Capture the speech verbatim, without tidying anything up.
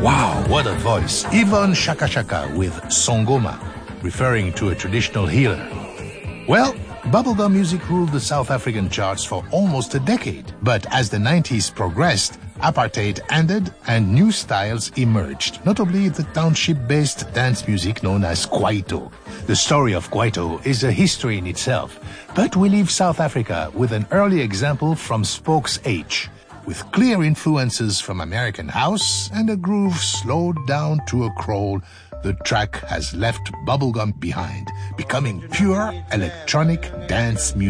Wow, what a voice. Yvonne Chaka Chaka with Songoma, referring to a traditional healer. Well, bubblegum music ruled the South African charts for almost a decade. But as the nineties progressed, apartheid ended and new styles emerged, notably the township-based dance music known as Kwaito. The story of Kwaito is a history in itself, but we leave South Africa with an early example from Spokes H, with clear influences from American house and a groove slowed down to a crawl. The track has left bubblegum behind, becoming pure electronic dance music.